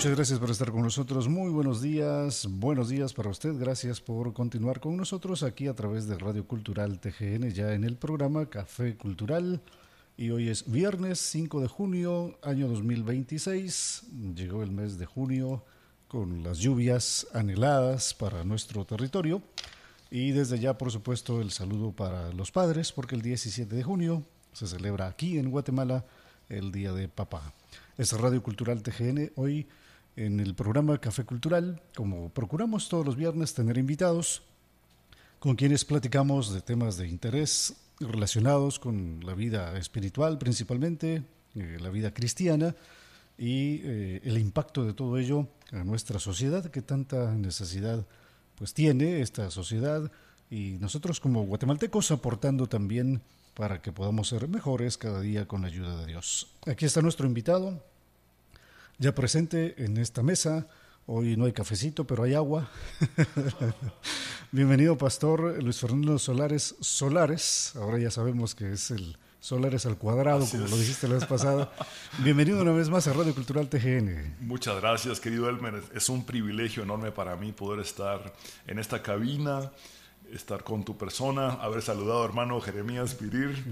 Muchas gracias por estar con nosotros. Muy buenos días para usted. Gracias por continuar con nosotros aquí a través de Radio Cultural TGN, ya en el programa Café Cultural. Y hoy es viernes 5 de junio, año 2026. Llegó el mes de junio con las lluvias anheladas para nuestro territorio. Y desde ya, por supuesto, el saludo para los padres, porque el 17 de junio se celebra aquí en Guatemala el Día de Papá. Es Radio Cultural TGN. Hoy en el programa Café Cultural, como procuramos todos los viernes tener invitados con quienes platicamos de temas de interés relacionados con la vida espiritual principalmente, la vida cristiana y el impacto de todo ello a nuestra sociedad, que tanta necesidad pues tiene esta sociedad, y nosotros como guatemaltecos aportando también para que podamos ser mejores cada día con la ayuda de Dios. Aquí está nuestro invitado, ya presente en esta mesa. Hoy no hay cafecito, pero hay agua. Bienvenido, Pastor Luis Fernando Solares. Ahora ya sabemos que es el Solares al cuadrado, así como lo dijiste la vez pasada. Bienvenido una vez más a Radio Cultural TGN. Muchas gracias, querido Elmer. Es un privilegio enorme para mí poder estar en esta cabina, estar con tu persona, haber saludado a hermano Jeremías Pirir.